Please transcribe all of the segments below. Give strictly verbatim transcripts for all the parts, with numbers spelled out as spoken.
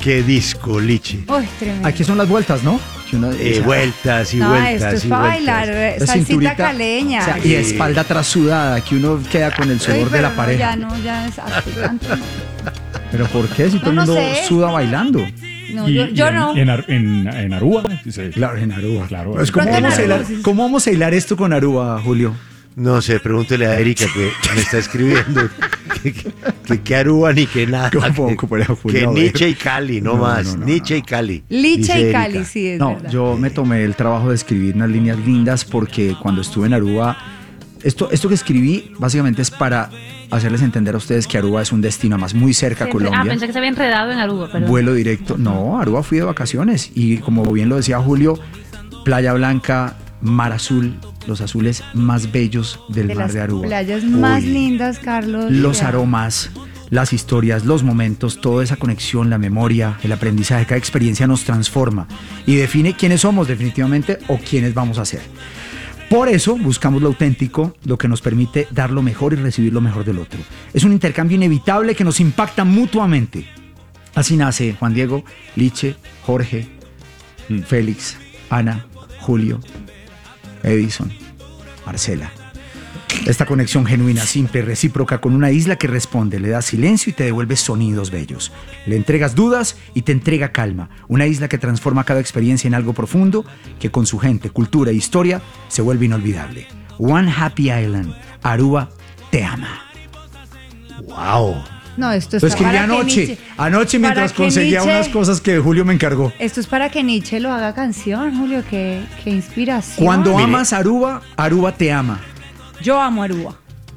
Qué disco, Liche. Uy, tremendo. Aquí son las vueltas, ¿no? Que uno- Eh, esa- vueltas y No, vueltas esto es y para vueltas. bailar eh, la salsita cinturita, caleña. o sea, y espalda atrás sudada, que uno queda con el Uy, sudor de pero la no, pareja. ya no, ya es así tanto. ¿Pero por qué? Si todo el No, no mundo sé. suda bailando. No, Y- yo, y yo en, no. En, Ar- en, en Aruba. sí. Claro, en Aruba. Claro. Pues, ¿cómo, Pronto en vamos a Aruba, hilar, sí. ¿Cómo vamos a hilar esto con Aruba, Julio? No sé, pregúntele a Erika que me está escribiendo que, que, que, que Aruba ni que nada. ¿Cómo? que, ¿Cómo era, Julio? que A ver. Nietzsche y Cali, no, No, más. no, no, Nietzsche no. y Cali. Liche dice y Erika. Cali, sí, es No, verdad. yo me tomé el trabajo de escribir unas líneas lindas porque cuando estuve en Aruba, esto, esto que escribí básicamente es para hacerles entender a ustedes que Aruba es un destino más muy cerca a Siempre- Colombia. Ah, pensé que se había enredado en Aruba, perdón. Vuelo directo. No, Aruba fui de vacaciones y como bien lo decía Julio, Playa Blanca, mar azul, los azules más bellos del De mar las de Aruba. playas más Uy. lindas, Carlos. Los Ya. aromas, las historias, los momentos, toda esa conexión, la memoria, el aprendizaje, cada experiencia nos transforma y define quiénes somos definitivamente o quiénes vamos a ser. Por eso buscamos lo auténtico, lo que nos permite dar lo mejor y recibir lo mejor del otro. Es un intercambio inevitable que nos impacta mutuamente. Así nace Juan Diego, Liche, Jorge, Félix, Ana, Julio, Edison, Marcela. Esta conexión genuina, simple, recíproca con una isla que responde, le da silencio y te devuelve sonidos bellos. Le entregas dudas y te entrega calma. Una isla que transforma cada experiencia en algo profundo, que con su gente, cultura e historia se vuelve inolvidable. One Happy Island. Aruba te ama. Wow. No, esto es Lo escribí para que anoche, Nietzsche- anoche mientras para que conseguía Nietzsche- unas cosas que Julio me encargó. Esto es para que Nietzsche lo haga canción, Julio, qué, qué inspiración. Cuando Mire. amas Aruba, Aruba te ama. Yo amo Aruba.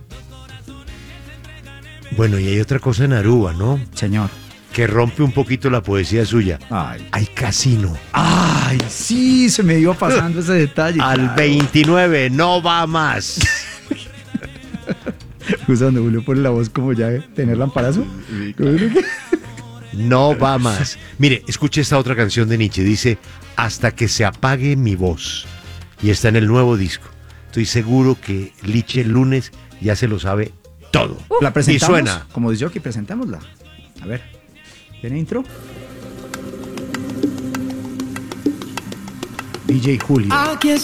Bueno, y hay otra cosa en Aruba, ¿no? Señor. Que rompe un poquito la poesía suya. Ay. Hay casino. Ay, sí, se me iba pasando ese detalle. Al claro. veintinueve, no va más. Usando Julio pone la voz como ya tener lamparazo. No va más. Mire, escuche esta otra canción de Nietzsche. Dice, hasta que se apague mi voz. Y está en el nuevo disco. Estoy seguro que Liche el lunes ya se lo sabe todo. La presentamos. Y suena. Como dice que presentámosla. A ver. ¿Tiene intro? D J Julio. Aquí